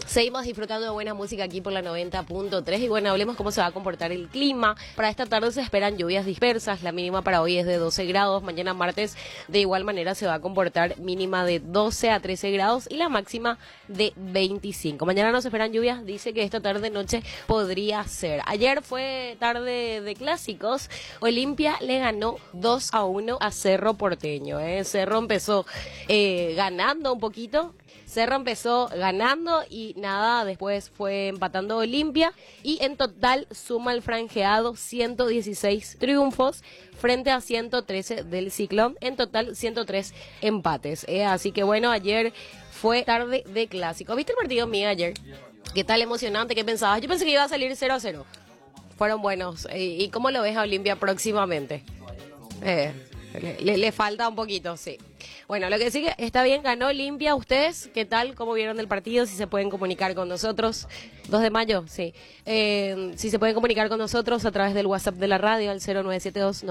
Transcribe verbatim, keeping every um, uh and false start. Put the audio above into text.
Seguimos disfrutando de buena música aquí por la noventa punto tres y bueno, hablemos cómo se va a comportar el clima. Para esta tarde se esperan lluvias dispersas, la mínima para hoy es de doce grados, mañana martes de igual manera se va a comportar mínima de doce a trece grados y la máxima de veinticinco. Mañana no se esperan lluvias, dice que esta tarde noche podría ser. Ayer fue tarde de clásicos, Olimpia le ganó dos a uno a Cerro Porteño. ¿eh? Cerro empezó eh, ganando un poquito. Cerro empezó ganando y nada, después fue empatando Olimpia y en total suma el franjeado ciento dieciséis triunfos frente a ciento trece del Ciclón, en total ciento tres empates. ¿eh? Así que bueno, ayer fue tarde de clásico. ¿Viste el partido mío ayer? ¿Qué tal emocionante? ¿Qué pensabas? Yo pensé que iba a salir cero a cero. Fueron buenos. ¿Y cómo lo ves a Olimpia próximamente? Eh, le, le falta un poquito, sí. Bueno, lo que sí que está bien, ganó Olimpia. ¿Ustedes qué tal? ¿Cómo vieron el partido? Si se pueden comunicar con nosotros. dos de mayo, sí. Eh, si se pueden comunicar con nosotros a través del WhatsApp de la radio al cero nueve siete dos